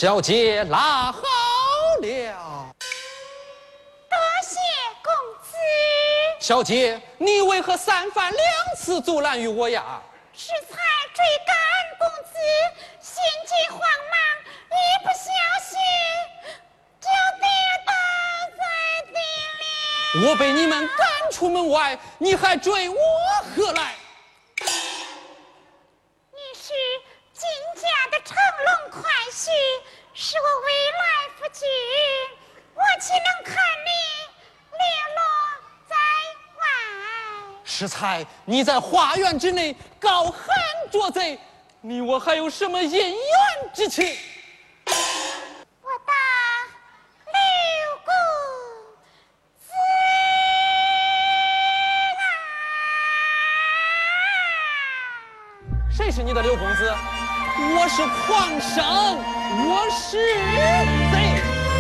小姐拉好了。 多谢公子。 小姐，你为何三番两次阻拦于我呀？ 适才追赶公子，心急慌忙，一不小心就跌倒在地里。 我被你们赶出门外，你还追我何来？ 你是金家的乘龙快婿，是我未来夫君，我岂能看你流落在外？ 适才，你在花园之内高喊捉贼，你我还有什么姻缘之情？ 我大刘公子谁是你的刘公子？我是皇上。